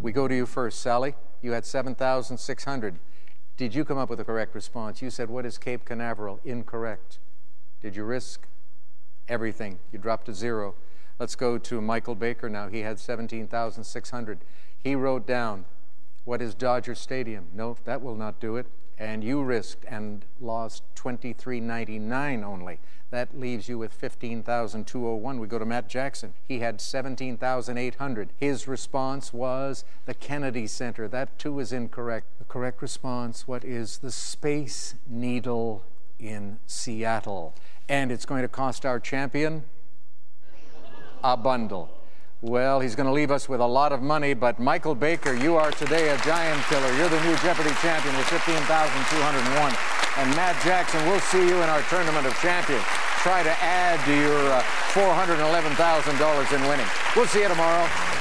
We go to you first. Sally, you had 7,600. Did you come up with the correct response? You said, what is Cape Canaveral? Incorrect. Did you risk everything? You dropped to 0. Let's go to Michael Baker now. He had 17,600. He wrote down, what is Dodger Stadium? No, that will not do it. And you risked and lost $23.99 only. That leaves you with 15,201. We go to Matt Jackson. He had 17,800. His response was the Kennedy Center. That too is incorrect. The correct response, what is the Space Needle in Seattle? And it's going to cost our champion a bundle. Well, he's going to leave us with a lot of money, but Michael Baker, you are today a giant killer. You're the new Jeopardy champion with 15,201. And Matt Jackson, we'll see you in our Tournament of Champions. Try to add to your $411,000 in winning. We'll see you tomorrow.